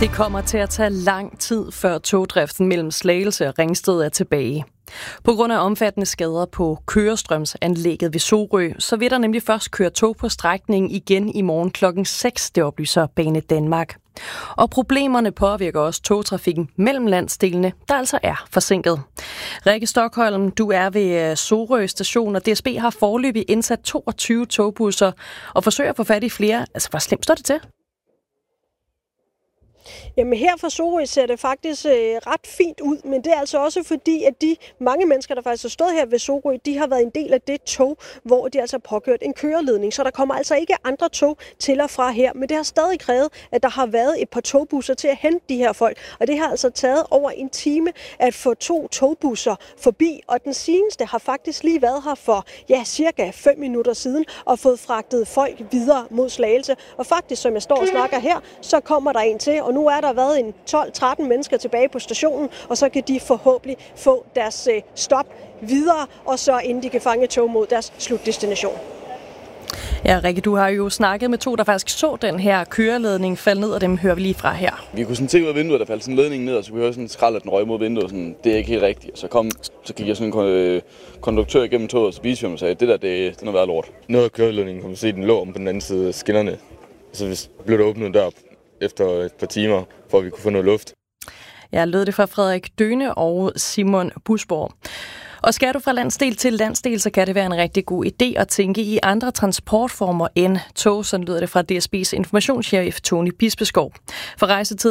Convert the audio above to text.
Det kommer til at tage lang tid, før togdriften mellem Slagelse og Ringsted er tilbage. På grund af omfattende skader på kørestrømsanlægget ved Sorø, så vil der nemlig først køre tog på strækningen igen i morgen klokken 6, det oplyser Bane Danmark. Og problemerne påvirker også togtrafikken mellem landsdelene, der altså er forsinket. Rikke Stockholm, du er ved Sorø station, og DSB har foreløbig indsat 22 togbusser og forsøger at få fat i flere. Altså, hvor slemt står det til? Jamen her fra Sorø ser det faktisk ret fint ud, men det er altså også fordi, at de mange mennesker, der faktisk har stået her ved Sorø, de har været en del af det tog, hvor de altså har påkørt en køreledning. Så der kommer altså ikke andre tog til og fra her, men det har stadig krævet, at der har været et par togbusser til at hente de her folk. Og det har altså taget over en time at få 2 togbusser forbi, og den seneste har faktisk lige været her for cirka 5 minutter siden og fået fragtet folk videre mod Slagelse. Og faktisk, som jeg står og snakker her, så kommer der en til, og nu er der været en 12-13 mennesker tilbage på stationen, og så kan de forhåbentlig få deres stop videre, og så inden de kan fange tog mod deres slutdestination. Ja, Rikke, du har jo snakket med 2, der faktisk så den her køreledning falde ned, og dem hører vi lige fra her. Vi kunne sådan se ud af vinduet, der faldt sådan en ledning ned, og så kunne vi høre sådan en skrald, at den røg mod vinduet. Sådan, det er ikke helt rigtigt. Så gik jeg sådan en konduktør igennem toget, og så viste jeg og sagde, det er noget værd lort. Noget af køreledningen kunne man se, den lå om på den anden side af skinnerne. Så blev der åbnet en dør efter et par timer, for at vi kunne få noget luft. Jeg lød det fra Frederik Døne og Simon Busborg. Og skal du fra landsdel til landsdel, så kan det være en rigtig god idé at tænke i andre transportformer end tog, sådan lyder det fra DSB's informationschef Tony Bispeskov. For rejsetid